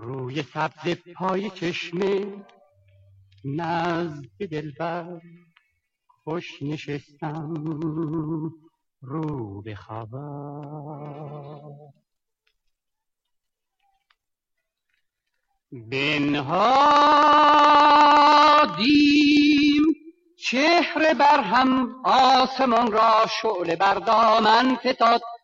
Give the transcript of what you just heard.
روی سبز پای چشمه نزد دلبر خوش نشستم رو به خبر. بنهادیم چهره بر هم، آسمان را شعله بر دامن فتاد.